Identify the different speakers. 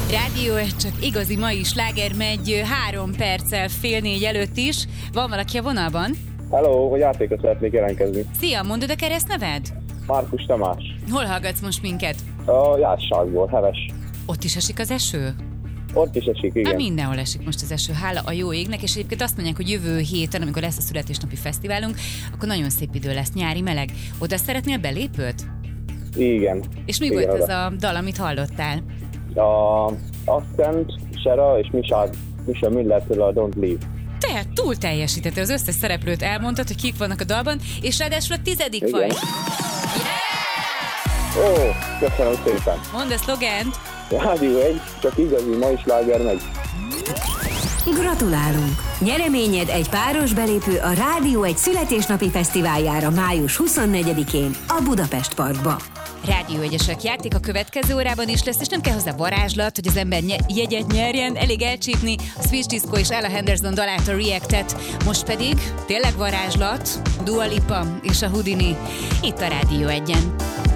Speaker 1: Rádió, csak igazi mai sláger megy 3 perccel fél 4 előtt is. Van valaki a vonalban?
Speaker 2: Hello, hogy játékot szeretnék jelentkezni.
Speaker 1: Szia, mondod a keresztneved?
Speaker 2: Márkus Tamás.
Speaker 1: Hol hallgatsz most minket?
Speaker 2: A Jászságból, Heves.
Speaker 1: Ott is esik az eső?
Speaker 2: Ott is esik, igen.
Speaker 1: Mindenhol esik most az eső, hála a jó égnek, és egyébként azt mondják, hogy jövő héten, amikor lesz a születésnapi fesztiválunk, akkor nagyon szép idő lesz, nyári meleg. Oda szeretnél belépőt?
Speaker 2: Igen.
Speaker 1: És mi
Speaker 2: igen,
Speaker 1: volt az a dal, amit hallottál?
Speaker 2: A Accent, Sera és Misha Müllertől a Don't Leave.
Speaker 1: Te túl teljesítettél, az összes szereplőt elmondtad, hogy kik vannak a dalban, és ráadásul a 10. vagy.
Speaker 2: Ó, köszönöm szépen.
Speaker 1: Mondd a szlogent.
Speaker 2: Rádió 1, csak igazi mai sláger megy.
Speaker 3: Gratulálunk! Nyereményed egy páros belépő a Rádió 1 születésnapi fesztiváljára május 24-én a Budapest Parkba.
Speaker 1: Rádió 1-esek játék a következő órában is lesz, és nem kell hozzá varázslat, hogy az ember jegyet nyerjen, elég elcsípni a Switch Disco és Ella Henderson dalát, a React-et. Most pedig tényleg varázslat, Dua Lipa és a Houdini itt a Rádió 1-en.